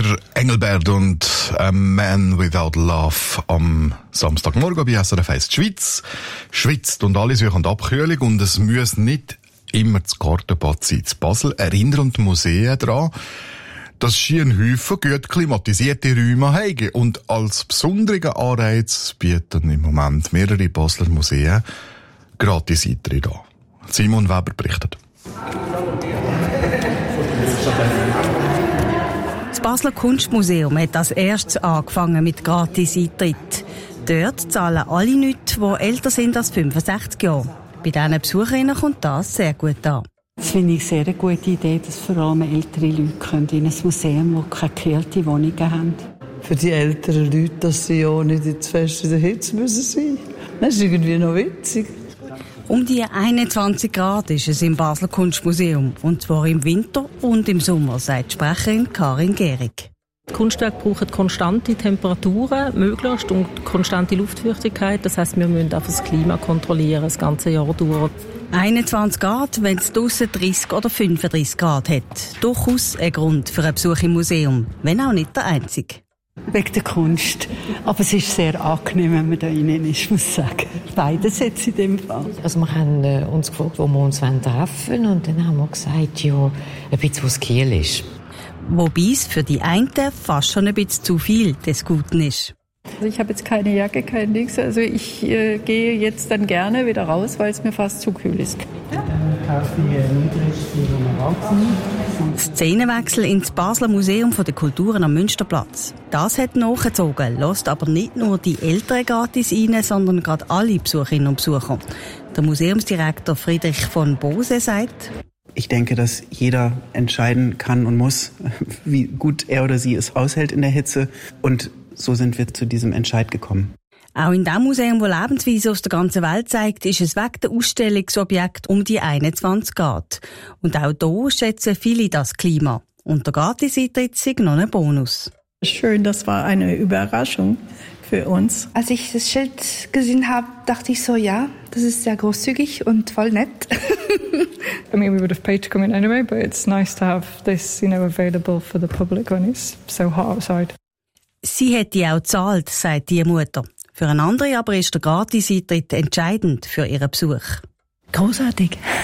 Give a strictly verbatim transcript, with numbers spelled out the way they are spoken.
Der Engelbert und A Man Without Love am Samstagmorgen bei S R F eins. Die Schweiz schwitzt und alle suchen Abkühlung und es muss nicht immer das Gartenbad sein. In Basel erinnern die Museen daran, dass sie einen Haufen gut klimatisierte Räume haben. Und als besonderen Anreiz bieten im Moment mehrere Basler Museen gratis Eintritt an. Simon Weber berichtet. Das Basler Kunstmuseum hat als erstes angefangen mit Gratis-Eintritt. Dort zahlen alle nichts, die älter sind als fünfundsechzig Jahre. Bei diesen Besucherinnen kommt das sehr gut an. Das finde ich sehr eine gute Idee, dass vor allem ältere Leute in ein Museum, das keine gekühlte Wohnungen haben. Für die älteren Leute, dass sie ja nicht in zu fest in der Hitze müssen sein. Das ist irgendwie noch witzig. Um die einundzwanzig Grad ist es im Basler Kunstmuseum. Und zwar im Winter und im Sommer, sagt Sprecherin Karin Gehrig. Die Kunstwerke brauchen konstante Temperaturen, möglichst, und konstante Luftfeuchtigkeit. Das heisst, wir müssen einfach das Klima kontrollieren, das ganze Jahr durch. einundzwanzig Grad, wenn es draussen dreißig oder fünfunddreißig Grad hat. Durchaus ein Grund für einen Besuch im Museum, wenn auch nicht der einzige. Wegen der Kunst. Aber es ist sehr angenehm, wenn man da rein ist, muss ich sagen. Beides jetzt in dem Fall. Also wir haben äh, uns gefragt, wo wir uns treffen wollen, und dann haben wir gesagt, ja, ein bisschen was Kiel ist. Wobei es für die einen fast schon ein bisschen zu viel des Guten ist. Also ich habe jetzt keine Jacke, kein Nix. Also ich äh, gehe jetzt dann gerne wieder raus, weil es mir fast zu kühl ist. Szenenwechsel ins Basler Museum der Kulturen am Münsterplatz. Das hat nachgezogen, lässt aber nicht nur die Älteren gratis rein, sondern gerade alle Besucherinnen und Besucher. Der Museumsdirektor Friedrich von Bose sagt: Ich denke, dass jeder entscheiden kann und muss, wie gut er oder sie es aushält in der Hitze. Und so sind wir zu diesem Entscheid gekommen. Auch in dem Museum, das Lebensweise aus der ganzen Welt zeigt, ist es wegen der Ausstellungsobjekte um die einundzwanzig Grad. Und auch hier schätzen viele das Klima. Und der Gratis-Eintritt ist noch ein Bonus. Schön, das war eine Überraschung für uns. Als ich das Schild gesehen habe, dachte ich so, ja, das ist sehr großzügig und voll nett. I mean, we would have paid to come in anyway, but it's nice to have this, you know, available for the public when it's so hot outside. Sie hätte auch gezahlt, sagt die Mutter. Für eine andere aber ist der Gratis-Eintritt entscheidend für ihren Besuch. Großartig.